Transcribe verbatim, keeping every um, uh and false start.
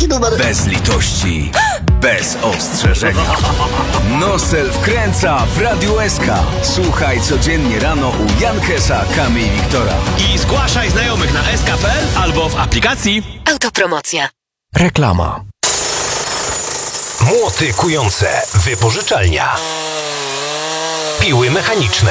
numer. Bez litości, bez ostrzeżenia. Nosel wkręca w Radiu S K. Słuchaj codziennie rano u Jankesa, Kamy i Wiktora. I zgłaszaj znajomych na s k kropka p l albo w aplikacji. Autopromocja. Reklama. Młoty kujące. Wypożyczalnia. Piły mechaniczne.